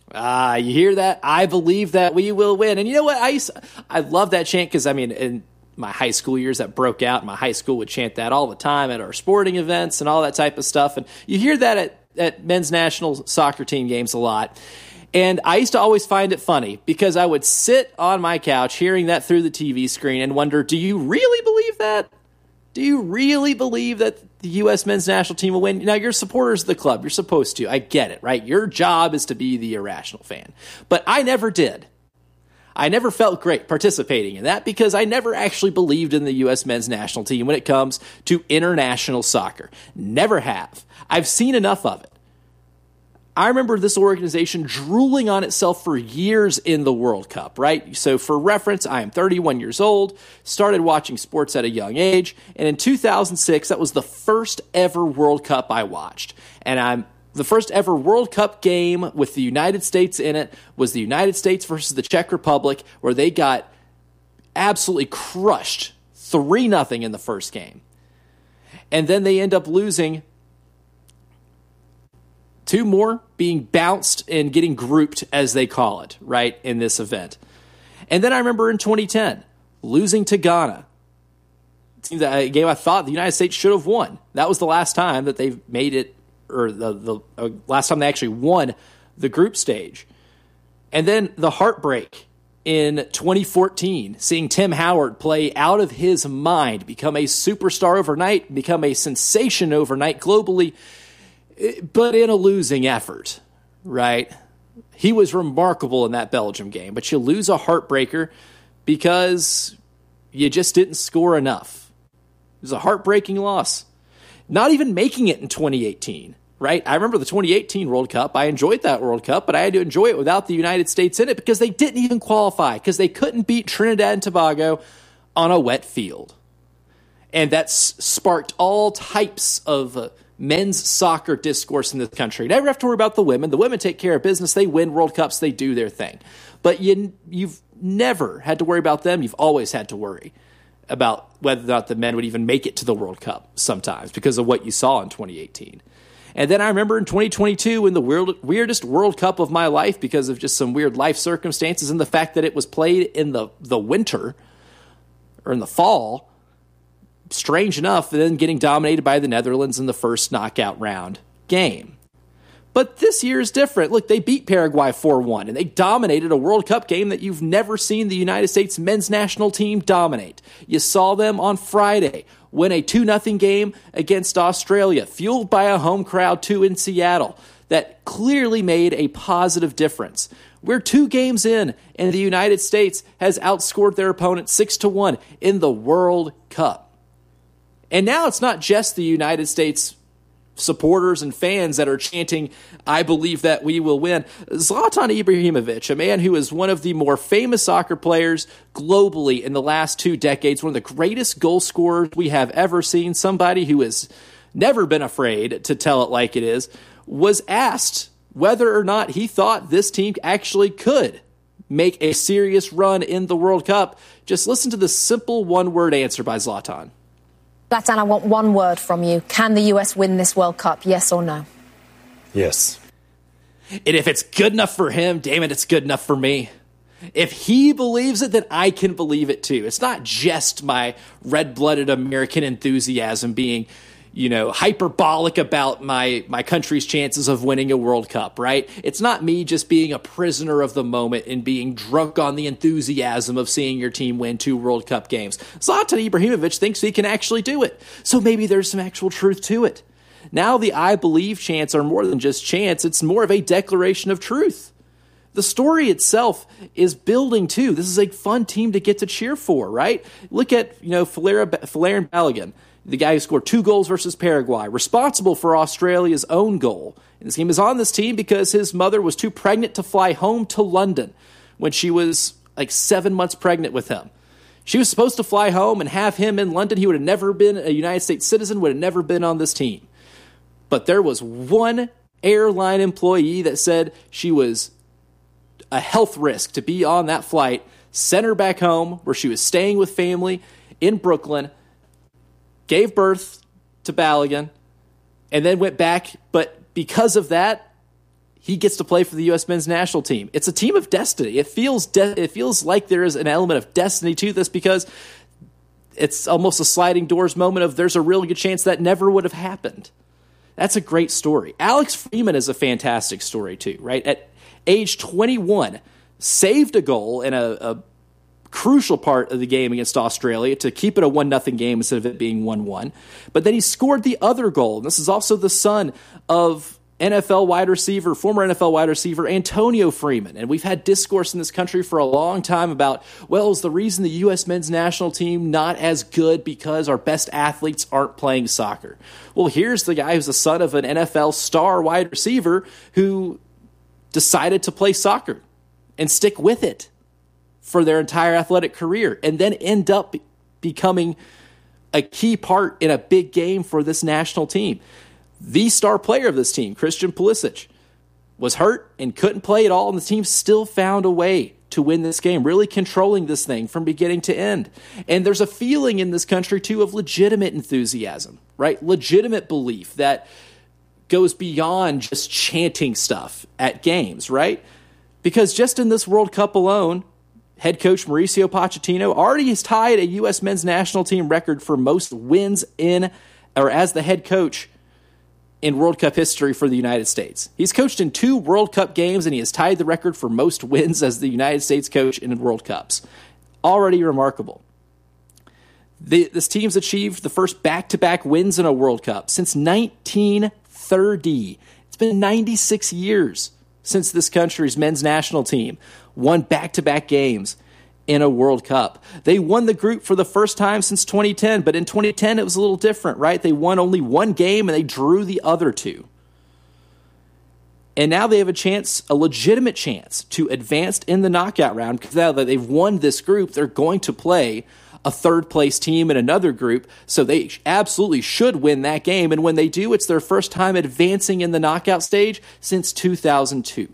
You hear that? I believe that we will win. And you know what? I love that chant because, I mean, in my high school years, that broke out. My high school would chant that all the time at our sporting events and all that type of stuff. And you hear that at men's national soccer team games a lot. And I used to always find it funny because I would sit on my couch hearing that through the TV screen and wonder, do you really believe that? Do you really believe that the U.S. men's national team will win? Now, you're supporters of the club. You're supposed to. I get it, right? Your job is to be the irrational fan. But I never did. I never felt great participating in that because I never actually believed in the U.S. men's national team when it comes to international soccer. Never have. I've seen enough of it. I remember this organization drooling on itself for years in the World Cup, right? So for reference, I am 31 years old, started watching sports at a young age, and in 2006, that was the first ever World Cup I watched. And the first ever World Cup game with the United States in it was the United States versus the Czech Republic, where they got absolutely crushed 3-0 in the first game. And then they end up losing 2 more, being bounced and getting grouped, as they call it, right, in this event. And then I remember in 2010, losing to Ghana. It seems that a game I thought the United States should have won. That was the last time that they made it, or the last time they actually won the group stage. And then the heartbreak in 2014, seeing Tim Howard play out of his mind, become a superstar overnight, become a sensation overnight globally, but in a losing effort, right? He was remarkable in that Belgium game, but you lose a heartbreaker because you just didn't score enough. It was a heartbreaking loss. Not even making it in 2018, right? I remember the 2018 World Cup. I enjoyed that World Cup, but I had to enjoy it without the United States in it because they didn't even qualify, because they couldn't beat Trinidad and Tobago on a wet field. And that's sparked all types of men's soccer discourse in this country. Never have to worry about the women. The women take care of business. They win World Cups. They do their thing. But you've never had to worry about them. You've always had to worry about whether or not the men would even make it to the World Cup sometimes because of what you saw in 2018. And then I remember in 2022 in the weirdest World Cup of my life because of just some weird life circumstances and the fact that it was played in the winter or in the fall, strange enough, then getting dominated by the Netherlands in the first knockout round game. But this year is different. Look, they beat Paraguay 4-1, and they dominated a World Cup game that you've never seen the United States men's national team dominate. You saw them on Friday win a 2-0 game against Australia, fueled by a home crowd too in Seattle. That clearly made a positive difference. We're 2 games in, and the United States has outscored their opponent 6-1 in the World Cup. And now it's not just the United States supporters and fans that are chanting, I believe that we will win. Zlatan Ibrahimovic, a man who is one of the more famous soccer players globally in the last 2 decades, one of the greatest goal scorers we have ever seen, somebody who has never been afraid to tell it like it is, was asked whether or not he thought this team actually could make a serious run in the World Cup. Just listen to the simple one-word answer by Zlatan. Zlatan, I want one word from you. Can the US win this World Cup, yes or no? Yes. And if it's good enough for him, damn it, it's good enough for me. If he believes it, then I can believe it too. It's not just my red-blooded American enthusiasm being, hyperbolic about my country's chances of winning a World Cup, right? It's not me just being a prisoner of the moment and being drunk on the enthusiasm of seeing your team win 2 World Cup games. Zlatan Ibrahimovic thinks he can actually do it. So maybe there's some actual truth to it. Now the I believe chants are more than just chants. It's more of a declaration of truth. The story itself is building too. This is a fun team to get to cheer for, right? Look at, Folarin Balogun, the guy who scored 2 goals versus Paraguay, responsible for Australia's own goal. And this game is on this team because his mother was too pregnant to fly home to London when she was like 7 months pregnant with him. She was supposed to fly home and have him in London. He would have never been a United States citizen, would have never been on this team. But there was one airline employee that said she was a health risk to be on that flight, sent her back home where she was staying with family in Brooklyn, gave birth to Balogun, and then went back. But because of that, he gets to play for the U.S. men's national team. It's a team of destiny. It feels like there is an element of destiny to this because it's almost a sliding doors moment of there's a real good chance that never would have happened. That's a great story. Alex Freeman is a fantastic story too, right? At age 21, saved a goal in a crucial part of the game against Australia to keep it a 1-0 game instead of it being 1-1. But then he scored the other goal. And this is also the son of former NFL wide receiver Antonio Freeman. And we've had discourse in this country for a long time about, well, is the reason the U.S. men's national team not as good because our best athletes aren't playing soccer? Well, here's the guy who's the son of an NFL star wide receiver who decided to play soccer and stick with it for their entire athletic career and then end up becoming a key part in a big game for this national team. The star player of this team, Christian Pulisic, was hurt and couldn't play at all, and the team still found a way to win this game, really controlling this thing from beginning to end. And there's a feeling in this country, too, of legitimate enthusiasm, right? Legitimate belief that goes beyond just chanting stuff at games, right? Because just in this World Cup alone, head coach Mauricio Pochettino already has tied a U.S. men's national team record for most wins as the head coach in World Cup history for the United States. He's coached in 2 World Cup games, and he has tied the record for most wins as the United States coach in World Cups. Already remarkable. This team's achieved the first back-to-back wins in a World Cup since 1930. It's been 96 years since this country's men's national team won back-to-back games in a World Cup. They won the group for the first time since 2010, but in 2010 it was a little different, right? They won only 1 game and they drew the other 2. And now they have a legitimate chance to advance in the knockout round because now that they've won this group, they're going to play a third-place team in another group, so they absolutely should win that game. And when they do, it's their first time advancing in the knockout stage since 2002.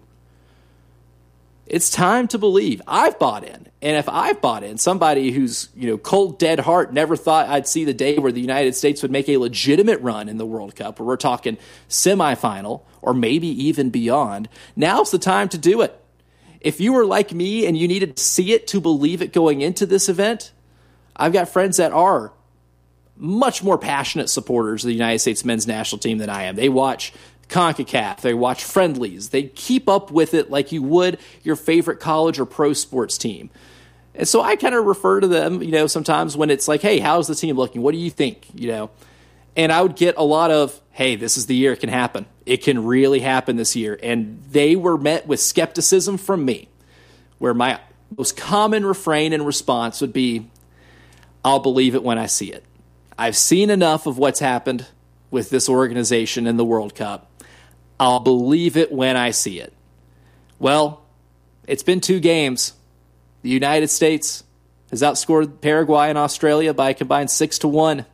It's time to believe. I've bought in. And if I've bought in, somebody who's, cold, dead heart, never thought I'd see the day where the United States would make a legitimate run in the World Cup, where we're talking semifinal or maybe even beyond, now's the time to do it. If you were like me and you needed to see it to believe it going into this event, I've got friends that are much more passionate supporters of the United States men's national team than I am. They watch CONCACAF, they watch friendlies, they keep up with it like you would your favorite college or pro sports team. And so I kind of refer to them, sometimes when it's like, hey, how's the team looking? What do you think? And I would get a lot of, hey, this is the year it can happen. It can really happen this year. And they were met with skepticism from me, where my most common refrain and response would be, I'll believe it when I see it. I've seen enough of what's happened with this organization in the World Cup. I'll believe it when I see it. Well, it's been 2 games. The United States has outscored Paraguay and Australia by a combined 6-1.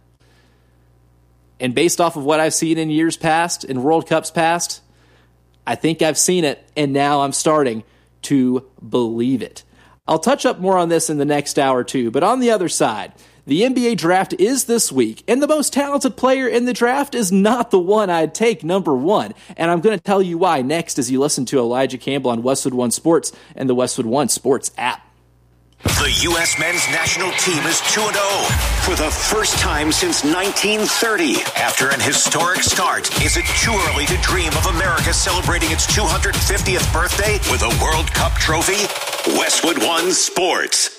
And based off of what I've seen in years past, in World Cups past, I think I've seen it, and now I'm starting to believe it. I'll touch up more on this in the next hour too, but on the other side, the NBA draft is this week, and the most talented player in the draft is not the one I'd take number 1. And I'm going to tell you why next as you listen to Elijah Campbell on Westwood One Sports and the Westwood One Sports app. The U.S. men's national team is 2-0 for the first time since 1930. After an historic start, is it too early to dream of America celebrating its 250th birthday with a World Cup trophy? Westwood One Sports.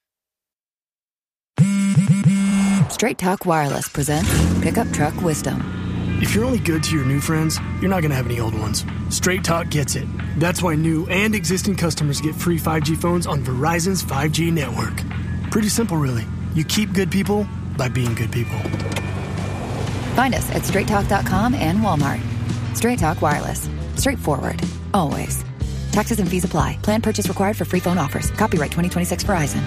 Straight Talk Wireless presents Pickup Truck Wisdom. If you're only good to your new friends, you're not going to have any old ones. Straight Talk gets it. That's why new and existing customers get free 5G phones on Verizon's 5G network. Pretty simple, really. You keep good people by being good people. Find us at straighttalk.com and Walmart. Straight Talk Wireless. Straightforward. Always. Taxes and fees apply. Plan purchase required for free phone offers. Copyright 2026 Verizon.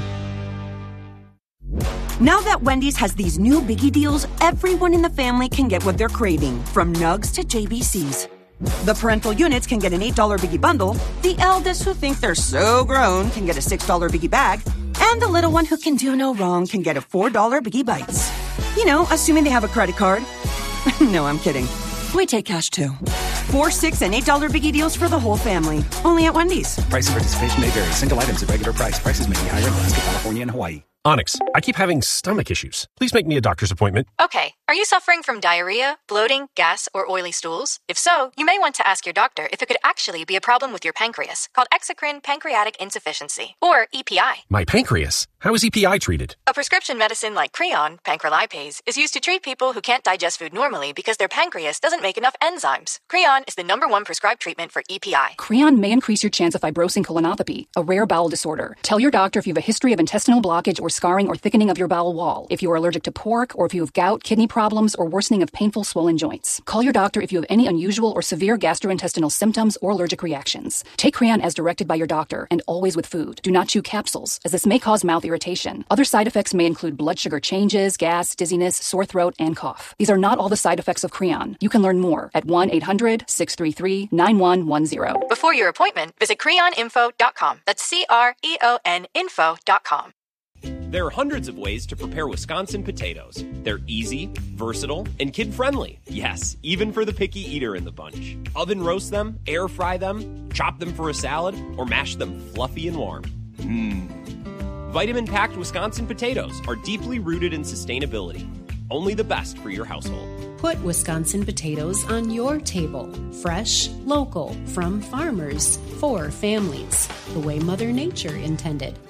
Now that Wendy's has these new biggie deals, everyone in the family can get what they're craving, from nugs to JBCs. The parental units can get an $8 biggie bundle, the eldest who think they're so grown can get a $6 biggie bag, and the little one who can do no wrong can get a $4 biggie bites. Assuming they have a credit card. No, I'm kidding. We take cash too. 4, $6, and $8 biggie deals for the whole family. Only at Wendy's. Price and participation may vary. Single items at regular price. Prices may be higher in Alaska, California, and Hawaii. Onyx, I keep having stomach issues. Please make me a doctor's appointment. Okay. Are you suffering from diarrhea, bloating, gas, or oily stools? If so, you may want to ask your doctor if it could actually be a problem with your pancreas, called exocrine pancreatic insufficiency, or EPI. My pancreas? How is EPI treated? A prescription medicine like Creon, pancrelipase, is used to treat people who can't digest food normally because their pancreas doesn't make enough enzymes. Creon is the #1 prescribed treatment for EPI. Creon may increase your chance of fibrosing colonopathy, a rare bowel disorder. Tell your doctor if you have a history of intestinal blockage or scarring or thickening of your bowel wall, if you are allergic to pork, or if you have gout, kidney problems, or worsening of painful swollen joints. Call your doctor if you have any unusual or severe gastrointestinal symptoms or allergic reactions. Take Creon as directed by your doctor, and always with food. Do not chew capsules, as this may cause mouth irritation. Other side effects may include blood sugar changes, gas, dizziness, sore throat, and cough. These are not all the side effects of Creon. You can learn more at 1-800-633-9110. Before your appointment, visit creoninfo.com. That's CREON info.com. There are hundreds of ways to prepare Wisconsin potatoes. They're easy, versatile, and kid-friendly. Yes, even for the picky eater in the bunch. Oven roast them, air fry them, chop them for a salad, or mash them fluffy and warm. Vitamin-packed Wisconsin potatoes are deeply rooted in sustainability. Only the best for your household. Put Wisconsin potatoes on your table. Fresh, local, from farmers, for families. The way Mother Nature intended.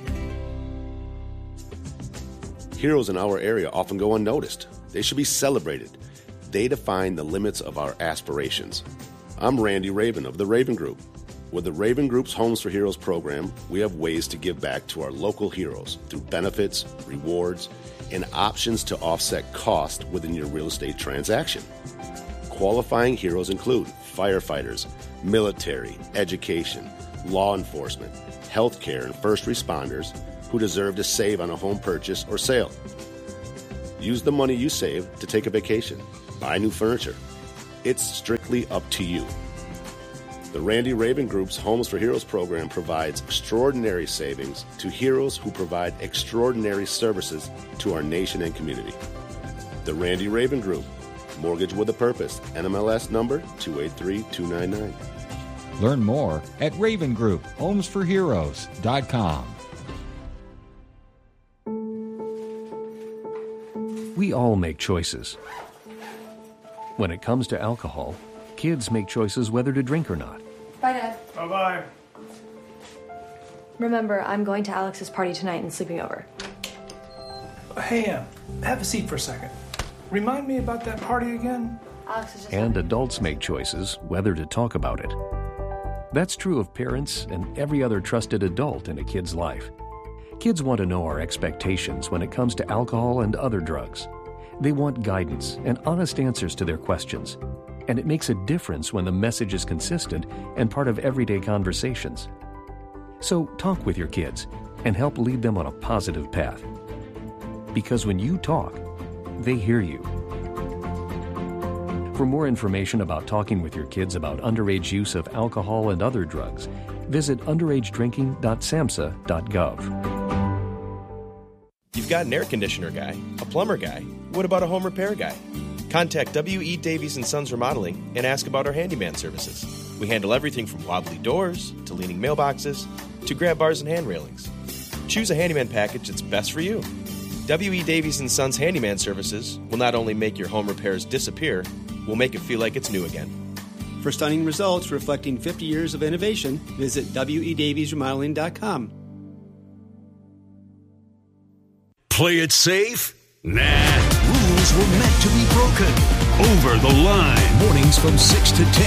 Heroes in our area often go unnoticed. They should be celebrated. They define the limits of our aspirations. I'm Randy Raven of the Raven Group. With the Raven Group's Homes for Heroes program, we have ways to give back to our local heroes through benefits, rewards, and options to offset cost within your real estate transaction. Qualifying heroes include firefighters, military, education, law enforcement, healthcare, and first responders who deserve to save on a home purchase or sale. Use the money you save to take a vacation, buy new furniture. It's strictly up to you. The Randy Raven Group's Homes for Heroes program provides extraordinary savings to heroes who provide extraordinary services to our nation and community. The Randy Raven Group, mortgage with a purpose, NMLS number 283299. Learn more at Raven Group, homesforheroes.com. We all make choices. When it comes to alcohol, kids make choices whether to drink or not. Bye, Dad. Bye-bye. Remember, I'm going to Alex's party tonight and sleeping over. Hey, have a seat for a second. Remind me about that party again? Alex is just... And adults make choices whether to talk about it. That's true of parents and every other trusted adult in a kid's life. Kids want to know our expectations when it comes to alcohol and other drugs. They want guidance and honest answers to their questions. And it makes a difference when the message is consistent and part of everyday conversations. So talk with your kids and help lead them on a positive path. Because when you talk, they hear you. For more information about talking with your kids about underage use of alcohol and other drugs, visit underagedrinking.samhsa.gov. You've got an air conditioner guy, a plumber guy. What about a home repair guy? Contact W.E. Davies & Sons Remodeling and ask about our handyman services. We handle everything from wobbly doors to leaning mailboxes to grab bars and hand railings. Choose a handyman package that's best for you. W.E. Davies & Sons Handyman Services will not only make your home repairs disappear, we'll make it feel like it's new again. For stunning results reflecting 50 years of innovation, visit WEDaviesRemodeling.com. Play it safe? Nah. Rules were meant to be broken. Over the Line. Mornings from 6 to 10